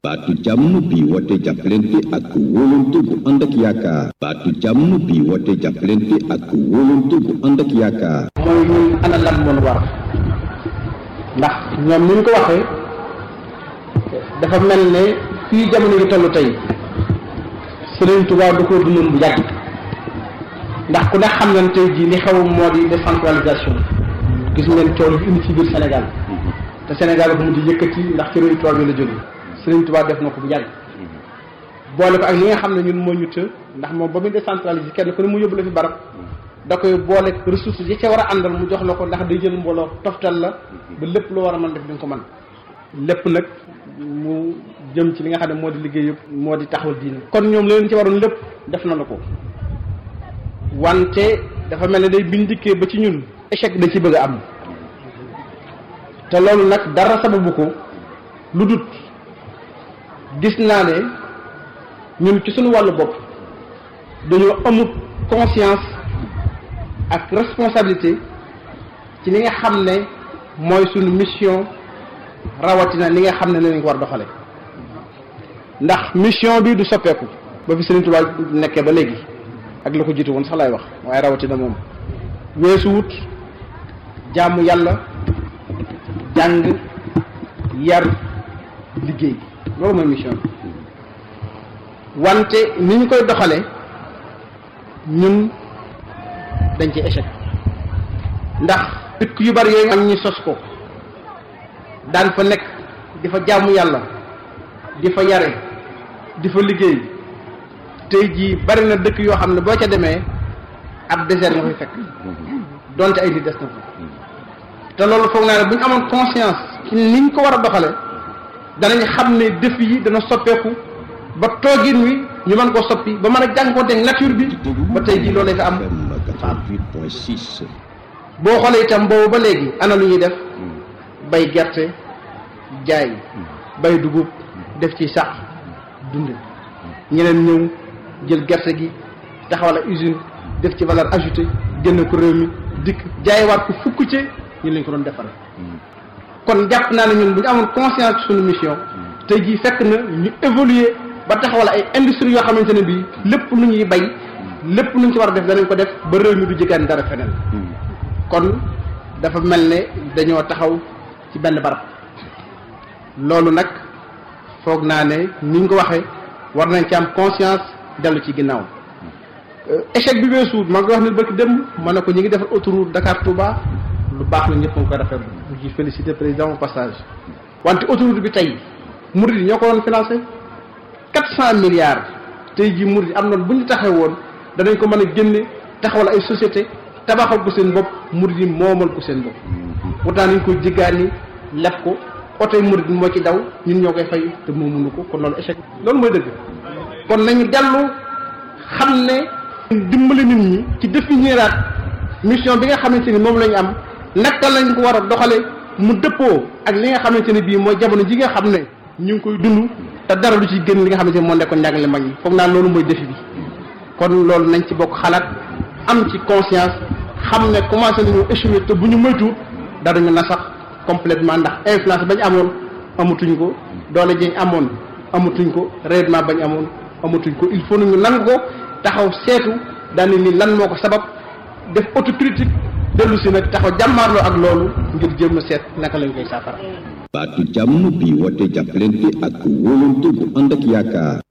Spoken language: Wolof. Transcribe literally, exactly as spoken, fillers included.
baatu jàmm bi woote jàppalante ak wóolante bu ànd ak yaakaar. baatu jàmm bi woote jàppalante ak wóolante bu ànd ak yaakaar. mooy ñun ana lan moo war ndax ñoom ni ñu ko waxee dafa mel ne fii jamono yi toll tey Sëriñ Tuubaa du ko dundoon bu yàgg ndax ku ne xam nañ tey jii li xew moo di décentralisation gis ngeen coow bi indi ci biir Sénégal te Sénégal ko mu di yëkkati ndax ci réew tubaab yi la jóge Sëriñ Tuubaa def na ko bu yàgg boole ko ak li nga xam ne ñun moo ñu të ndax moom ba muy décentraliser kenn ku ne mu yóbbu la fi barab da koy boole ressources yi ca war a àndal mu jox la ko ndax day jël mbooloo toftal la ba lépp lu war a mën def di nga ko mën lépp nag mu jëm ci li nga xam ne moo di liggéey yëpp moo di taxawal diine kon ñoom la leen ci waroon lépp def na la ko wante dafa mel ne day bindikkee ba ci ñun échec da ci bëgg a am te loolu nag dara sababu ko lu dut gis naa ne ñun ci suñu wàllu bopp dañoo amut conscience ak responsabilité ci li nga xam ne mooy suñu mission rawatina li nga xam ne lañ ko war doxale ndax mission bi du soppeeku ba fi Sëriñ Tuubaa nekkee ba léegi ak la ko jiitu woon sax laay wax waaye rawatina moom weesu wut jaamu yàlla jàng yar liggéey loolu mooy mission bi wante ni ñu koy doxale ñun dañ ci échec ndax dëkk yu bari yooyu am ñi sos ko daan fa nekk di fa jaamu yàlla di fa yare di fa liggéey tey jii bari na dëkk yoo xam ne boo ca demee ab désert nga fay fekk donte ay nit des na fa te loolu foog naa ne bu ñu amoon conscience ci ni ñu ko war a doxale danañ xam ne défi yi dana soppeeku ba toogin wi ñu mën koo soppi ba mën a jànkuwanteeg nature bi ba tey jii loolu lay fa am boo xoolee itam boobu ba léegi ana lu ñuy def bay gerte jaay bay dugub def ci sax dunde ñeneen ñëw jël gerte gi taxawal ak usine def ci valeur ajoutée génn ko réew mi dikk jaayewaat ko fukk ci ñu lañ ko doon defaree kon jàpp naa ne ñun bu ñu amoon conscience suñu mission tey jii fekk na ñu évoluer ba taxawal ay industrie yoo xamante ne bii lépp lu ñuy bay lépp lu ñu ci war a def danañ ko def ba réew mi du jëgaan dara feneen kon dafa mel ne dañoo taxaw ci benn barab loolu nag foog naa ne ni ñu ko waxee war nañ ci am conscience dellu ci ginnaaw échec bi weesuut maa ngi wax ne bëgg dem ma ne ko ñi ngi defar autoroute Dakar Touba lu baax la ñëpp a ngi koy rafetlu ñu ci félicité président au passage wante autoroute bi tey murid yi ñoo ko doon financé quatre cent milliards tey jii murid yi am noonu bu ñu taxee woon danañ ko mën a génne taxawal ay société tabaxal ko seen bopp murid yi moomal ko seen bopp pourtant nañ ko jéggaani lef ko oto yi murid moo ci daw ñun ñoo koy fay te moo mënu ko kon loolu échec loolu mooy dëgg kon nañu dellu xam ne dimbali nit ñi ci définiraat mission bi nga xamante ni moom la ñu am naka lañ ko war a doxale mu dëppoo ak li nga xamante ne bii mooy jamono ji nga xam ne ñu ngi koy dund te dara lu ci gën li nga xamante ne moo nekkoon njàngale mag ñi foog naa loolu mooy défi bi kon loolu nañ ci bokk xalaat am ci conscience xam ne commencé nañu échouer te bu ñu moytuwut dara ñu nasax complètement ndax influence bañ amoon amatuñ ko doole jiñ amoon amatuñ ko rayonnement bañ amoon amatuñ ko il faut nañu nangu ko taxaw seetu daane ni lan moo ko sabab def autocritique dellu si nag taxaw jàmmaarloo ak loolu ngir jéem a seet naka lañ koy saafara. baatu jàmm bi woote jàppalante ak wóolante bu ànd ak yaakaar.